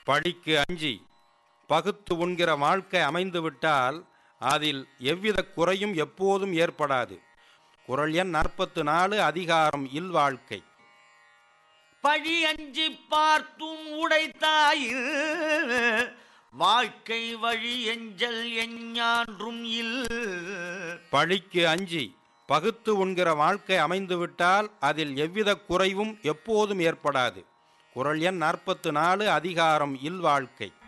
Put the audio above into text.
பழிக்கு அஞ்சி பகுத்து உண்கிற வாழ்க்கை அமைந்துவிட்டால் அதில் எவ்வித குறையும் எப்போதும் ஏற்படாது. குறள் எண் 44, அதிகாரம் இல்வாழ்க்கை. பழி அஞ்சி பார்த்தும் உடைத்தாயில் வாழ்க்கை வழி எஞ்சல் எஞ்ஞான்றும் இல். பழிக்கு அஞ்சி பகுத்து உண்கிற வாழ்க்கை அமைந்துவிட்டால் அதில் எவ்வித குறைவும் எப்போதும் ஏற்படாது. குறள் எண் 44, அதிகாரம் இல்வாழ்க்கை.